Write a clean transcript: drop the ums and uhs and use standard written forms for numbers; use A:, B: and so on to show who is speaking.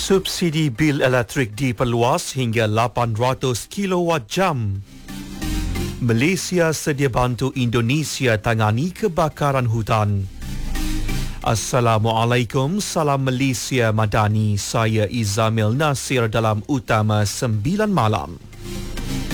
A: Subsidi bil elektrik diperluas hingga 800 kilowatt jam. Malaysia sedia bantu Indonesia tangani kebakaran hutan. Assalamualaikum, salam Malaysia Madani. Saya Izamil Nasir dalam Utama 9 Malam.